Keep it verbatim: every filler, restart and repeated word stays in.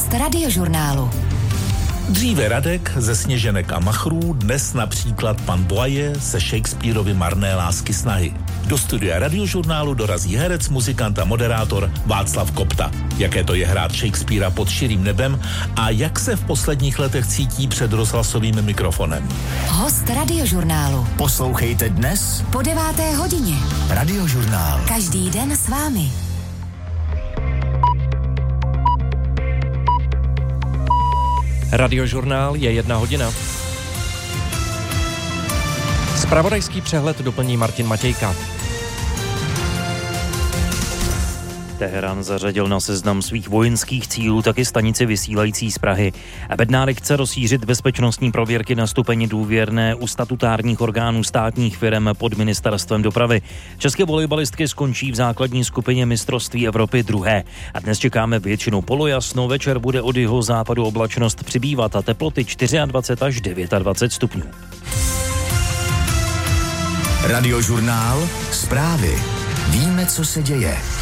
Host Radiožurnálu. Dříve Radek ze Sněženek a machrů, dnes například pan Boye ze Shakespeareovy Marné lásky snahy. Do studia Radiožurnálu dorazí herec, muzikant a moderátor Václav Kopta. Jaké to je hrát Shakespearea pod širým nebem a jak se v posledních letech cítí před rozhlasovým mikrofonem. Host Radiožurnálu. Poslouchejte dnes Po deváté hodině. Radiožurnál. Každý den s vámi. Radiožurnál je jedna hodina. Zpravodajský přehled doplní Martin Matějka. Teherán zařadil na seznam svých vojenských cílů taky stanici vysílající z Prahy. Bednárik chce rozšířit bezpečnostní prověrky na stupeň důvěrné u statutárních orgánů státních firem pod ministerstvem dopravy. České volejbalistky skončí v základní skupině mistrovství Evropy druhé. A dnes čekáme většinou polojasno, večer bude od jeho západu oblačnost přibývat a teploty dvacet čtyři až dvacet devět stupňů. Radiožurnál, zprávy. Víme, co se děje.